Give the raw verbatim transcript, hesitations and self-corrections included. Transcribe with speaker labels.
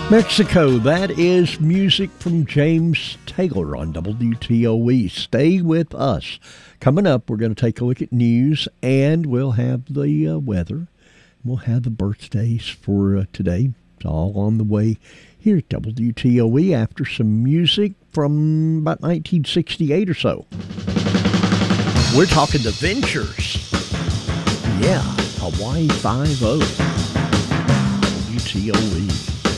Speaker 1: Mexico, that is music from James Taylor on W T O E. Stay with us. Coming up, we're going to take a look at news, and we'll have the uh, weather. We'll have the birthdays for uh, today. It's all on the way here at W T O E after some music from about nineteen sixty-eight or so. We're talking the Ventures. Yeah, Hawaii five oh. W T O E.